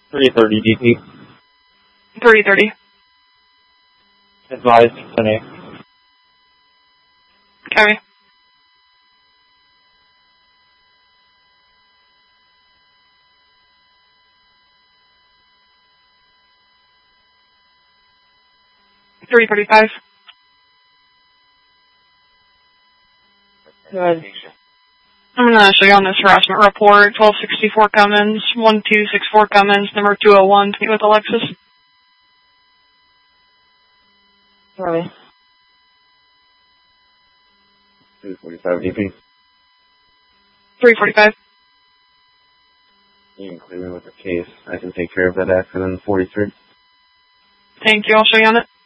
330 DP. 330. Advised, 10-8. Copy. $335. Good. I'm going to show you on this harassment report, 1264 Cummins, 1264 Cummins, number 201, to meet with Alexis. Sorry. 245 DP. 345. You can clear me with the case. I can take care of that accident in 43. Thank you. I'll show you on it.